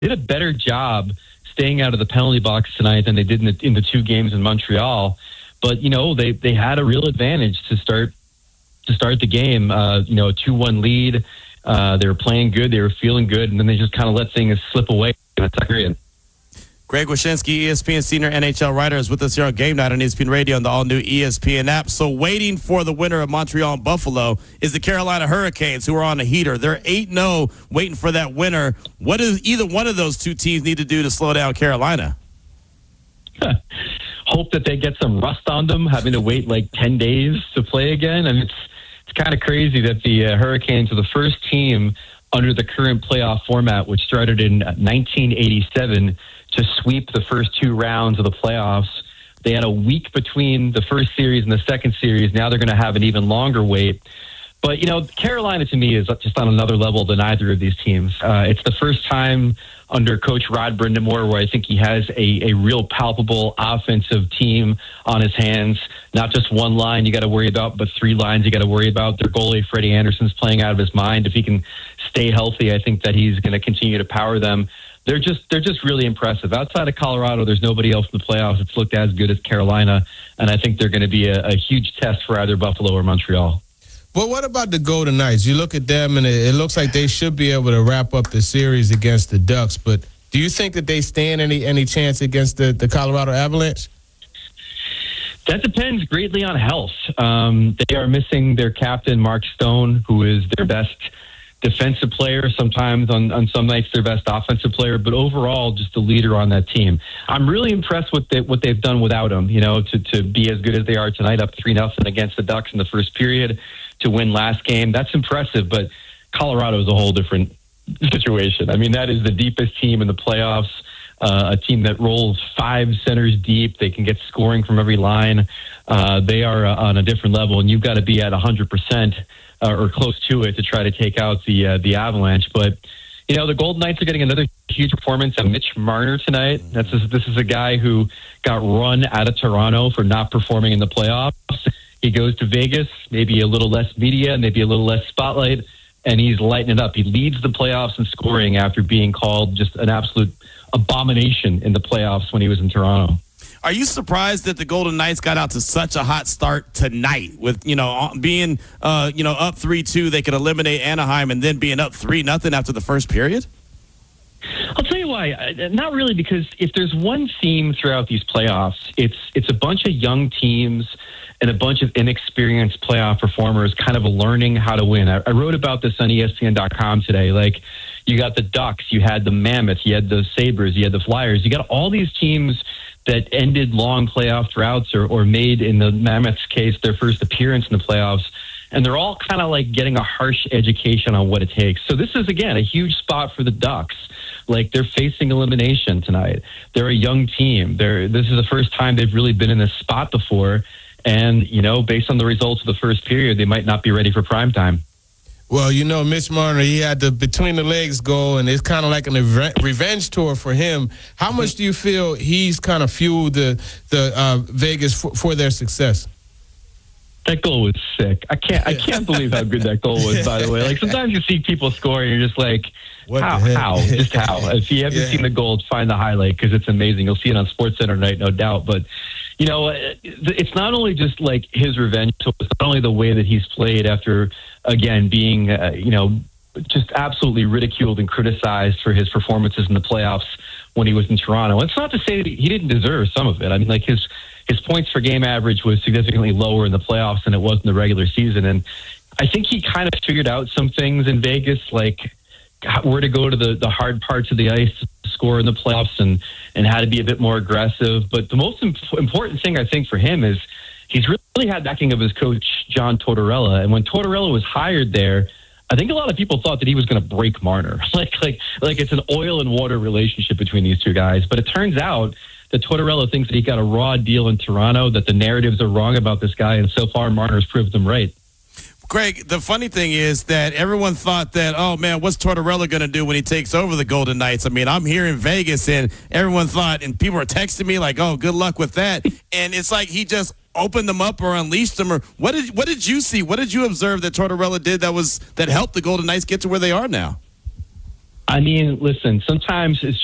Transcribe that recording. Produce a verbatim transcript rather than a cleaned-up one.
did a better job staying out of the penalty box tonight than they did in the, in the two games in Montreal. But, you know, they, they had a real advantage to start to start the game. Uh, you know, a two one lead. Uh, they were playing good. They were feeling good. And then they just kind of let things slip away in the second period. Greg Wyshynski, E S P N senior N H L writer, is with us here on Game Night on E S P N Radio and the all-new E S P N app. So waiting for the winner of Montreal and Buffalo is the Carolina Hurricanes, who are on a heater. They're eight and oh, waiting for that winner. What does either one of those two teams need to do to slow down Carolina? Hope that they get some rust on them, having to wait like ten days to play again. And it's it's kind of crazy that the uh, Hurricanes are the first team under the current playoff format, which started in nineteen eighty-seven, to sweep the first two rounds of the playoffs. They had a week between the first series and the second series. Now they're going to have an even longer wait. But, you know, Carolina to me is just on another level than either of these teams. Uh, it's the first time under Coach Rod Brind'Amour where I think he has a, a real palpable offensive team on his hands. Not just one line you got to worry about, but three lines you got to worry about. Their goalie, Freddie Anderson's playing out of his mind. If he can stay healthy, I think that he's going to continue to power them. They're just they're just really impressive. Outside of Colorado, there's nobody else in the playoffs that's looked as good as Carolina, and I think they're going to be a, a huge test for either Buffalo or Montreal. Well, what about the Golden Knights? You look at them, and it, it looks like they should be able to wrap up the series against the Ducks, but do you think that they stand any any chance against the, the Colorado Avalanche? That depends greatly on health. Um, they are missing their captain, Mark Stone, who is their best defensive player, sometimes on, on some nights their best offensive player, but overall just the leader on that team. I'm really impressed with the, what they've done without him, you know, to, to be as good as they are tonight, up three nothing against the Ducks in the first period, to win last game. That's impressive, but Colorado is a whole different situation. I mean, that is the deepest team in the playoffs, uh, a team that rolls five centers deep. They can get scoring from every line. Uh, they are uh, on a different level, and you've got to be at one hundred percent Uh, or close to it to try to take out the uh, the Avalanche. But, you know, the Golden Knights are getting another huge performance of Mitch Marner tonight. That's This is a guy who got run out of Toronto for not performing in the playoffs. He goes to Vegas, maybe a little less media, maybe a little less spotlight, and he's lighting it up. He leads the playoffs in scoring after being called just an absolute abomination in the playoffs when he was in Toronto. Are you surprised that the Golden Knights got out to such a hot start tonight with, you know, being, uh, you know, up three two, they could eliminate Anaheim, and then being up three nothing after the first period? I'll tell you why. Not really, because if there's one theme throughout these playoffs, it's it's a bunch of young teams and a bunch of inexperienced playoff performers kind of learning how to win. I, I wrote about this on E S P N dot com today. Like, you got the Ducks, you had the Mammoths, you had the Sabres, you had the Flyers. You got all these teams that ended long playoff droughts or, or made, in the Mammoths case, their first appearance in the playoffs. And they're all kind of like getting a harsh education on what it takes. So this is, again, a huge spot for the Ducks. Like, they're facing elimination tonight. They're a young team. They're, this is the first time they've really been in this spot before. And, you know, based on the results of the first period, they might not be ready for prime time. Well, you know, Mitch Marner, he had the between-the-legs goal, and it's kind of like an ev- revenge tour for him. How much do you feel he's kind of fueled the, the uh, Vegas for, for their success? That goal was sick. I can't I can't believe how good that goal was, by the way. Like, sometimes you see people score, and you're just like, what how? How? Just how? If you haven't yeah. seen the goal, find the highlight, because it's amazing. You'll see it on SportsCenter tonight, no doubt. But, you know, it's not only just like his revenge, so it's not only the way that he's played after, again, being, uh, you know, just absolutely ridiculed and criticized for his performances in the playoffs when he was in Toronto. It's not to say that he didn't deserve some of it. I mean, like, his his points per game average was significantly lower in the playoffs than it was in the regular season. And I think he kind of figured out some things in Vegas, like where to go to the, the hard parts of the ice to score in the playoffs, and, and how to be a bit more aggressive. But the most imp- important thing, I think, for him is he's really had backing of his coach, John Tortorella. And when Tortorella was hired there, I think a lot of people thought that he was going to break Marner. like, like, like it's an oil and water relationship between these two guys. But it turns out that Tortorella thinks that he got a raw deal in Toronto, that the narratives are wrong about this guy, and so far Marner's proved them right. Greg, the funny thing is that everyone thought that, oh, man, what's Tortorella going to do when he takes over the Golden Knights? I mean, I'm here in Vegas, and everyone thought, and people were texting me like, oh, good luck with that. And it's like he just opened them up or unleashed them. Or what did what did you see? What did you observe that Tortorella did that was that helped the Golden Knights get to where they are now? I mean, listen, sometimes it's